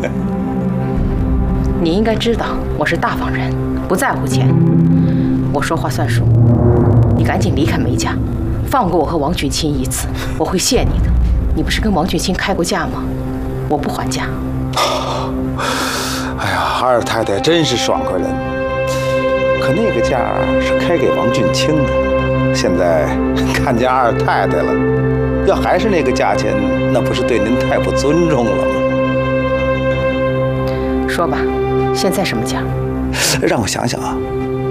你应该知道我是大方人，不在乎钱，我说话算数。你赶紧离开梅家，放过我和王俊卿一次，我会谢你的。你不是跟王俊卿开过价吗？我不还价。 哎呀，二太太真是爽快人。可那个价是开给王俊卿的，现在看见二太太了，要还是那个价钱，那不是对您太不尊重了吗？ 说吧，现在什么价？ 让我想想啊。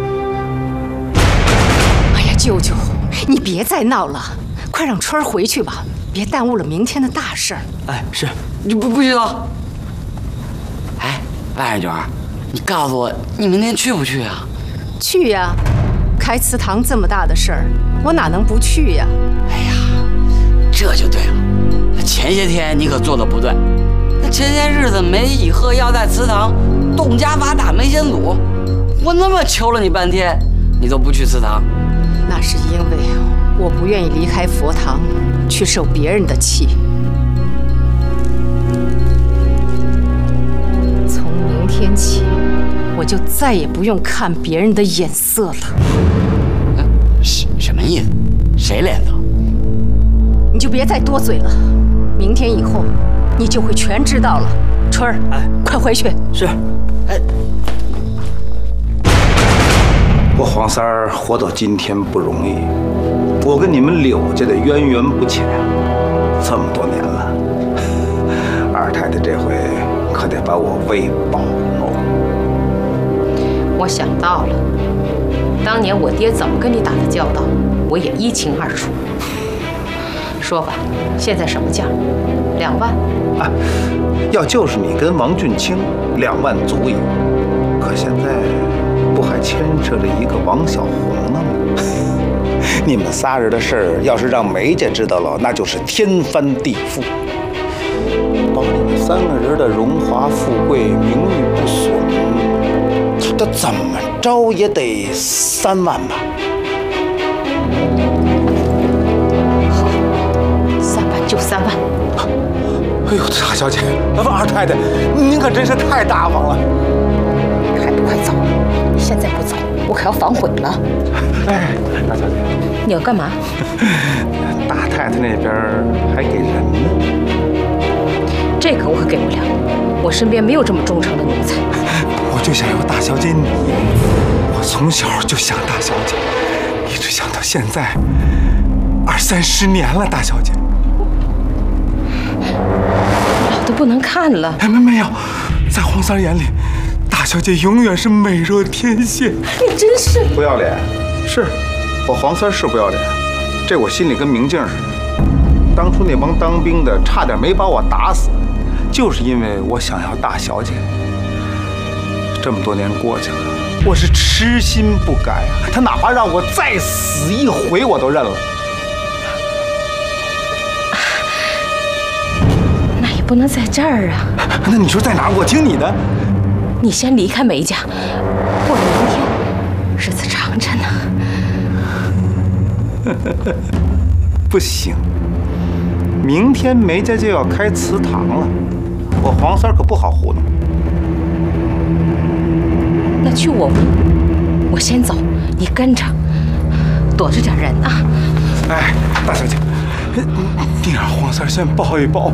哎呀，舅舅，你别再闹了，快让春儿回去吧，别耽误了明天的大事儿。 哎，是，你不知道。哎，外甥女儿，你告诉我，你明天去不去啊？ 去呀，开祠堂这么大的事儿，我哪能不去呀？ 哎呀，这就对了。前些天你可做的不对，那前些日子梅以鹤要在祠堂动家法打梅先祖，我那么求了你半天，你都不去祠堂。 那是因为我不愿意离开佛堂，去受别人的气。从明天起，我就再也不用看别人的眼色了。 什么意思？谁脸色？ 你就别再多嘴了。明天以后，你就会全知道了。春儿，哎，快回去。 是。哎， 我黄三儿活到今天不容易，我跟你们柳家的渊源不浅，这么多年了，二太太这回可得把我喂饱喽。 我想到了，当年我爹怎么跟你打的交道，我也一清二楚。说吧，现在什么价？2万？ 啊，要就是你跟王俊卿，2万足矣。可现在不还牵扯着一个王小红呢吗？你们仨人的事儿，要是让梅家知道了，那就是天翻地覆，保你们3个人的荣华富贵、名誉不损，这怎么着也得3万吧？ 好，3万就3万。 哎呦，大小姐，二太太，您可真是太大方了。 还不快走！你现在不走，我可要反悔了。 哎，大小姐， 你要干嘛？ 大太太那边还给人呢。 这个我可给不了，我身边没有这么忠诚的奴才。 我就想要大小姐你，我从小就想大小姐，一直想到现在，20、30年了，大小姐。 老的不能看了。 哎，没有，在黄三眼里，大小姐永远是美若天仙。 你真是不要脸！是，我黄三是不要脸，这我心里跟明镜似的。当初那帮当兵的差点没把我打死，就是因为我想要大小姐。这么多年过去了，我是痴心不改啊！他哪怕让我再死一回，我都认了。 那也不能在这儿啊。 那你说在哪儿？我听你的。 你先离开梅家，过了明天，日子长着呢。 不行，明天梅家就要开祠堂了，我黄三可不好糊弄。 那去我屋，我先走，你跟着，躲着点人啊。 哎，大小姐，你让黄三先抱一抱。